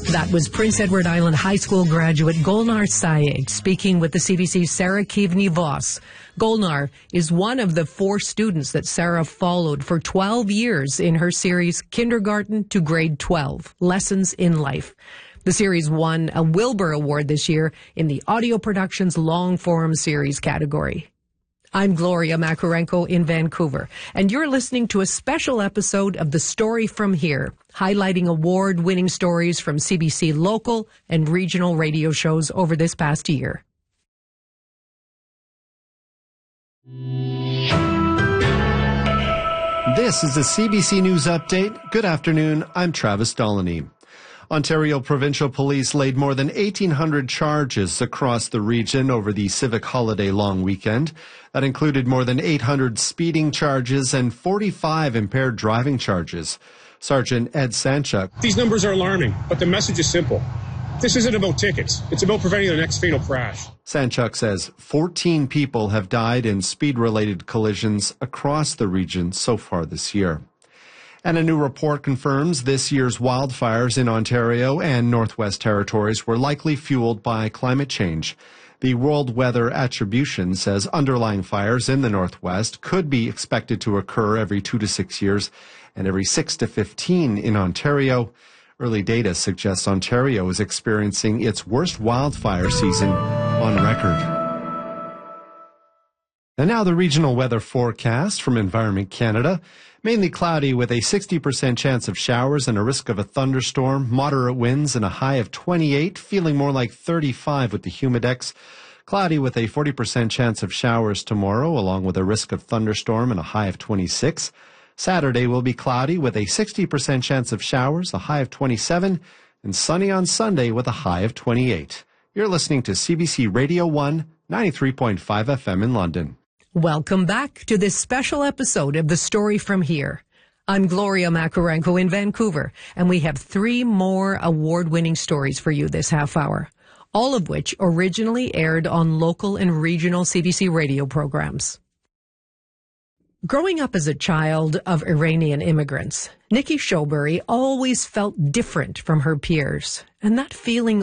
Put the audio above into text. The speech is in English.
That was Prince Edward Island High School graduate Golnar Sayegh speaking with the CBC's Sarah Kivni-Voss. Golnar is one of the 4 students that Sarah followed for 12 years in her series Kindergarten to Grade 12, Lessons in Life. The series won a Wilbur Award this year in the Audio Productions Long Form Series category. I'm Gloria Makarenko in Vancouver, and you're listening to a special episode of The Story From Here, highlighting award-winning stories from CBC local and regional radio shows over this past year. This is a CBC News Update. Good afternoon, I'm Travis Dolaney. Ontario Provincial Police laid more than 1,800 charges across the region over the civic holiday long weekend. That included more than 800 speeding charges and 45 impaired driving charges. Sergeant Ed Sanchuk. These numbers are alarming, but the message is simple. This isn't about tickets. It's about preventing the next fatal crash. Sanchuk says 14 people have died in speed-related collisions across the region so far this year. And a new report confirms this year's wildfires in Ontario and Northwest Territories were likely fueled by climate change. The World Weather Attribution says underlying fires in the Northwest could be expected to occur every 2 to 6 years and every 6 to 15 in Ontario. Early data suggests Ontario is experiencing its worst wildfire season on record. And now the regional weather forecast from Environment Canada. Mainly cloudy with a 60% chance of showers and a risk of a thunderstorm, moderate winds and a high of 28, feeling more like 35 with the humidex. Cloudy with a 40% chance of showers tomorrow, along with a risk of thunderstorm and a high of 26. Saturday will be cloudy with a 60% chance of showers, a high of 27, and sunny on Sunday with a high of 28. You're listening to CBC Radio 1, 93.5 FM in London. Welcome back to this special episode of The Story From Here. I'm Gloria Makarenko in Vancouver, and we have 3 more award-winning stories for you this half hour, all of which originally aired on local and regional CBC radio programs. Growing up as a child of Iranian immigrants, Nikki Showbury always felt different from her peers, and that feeling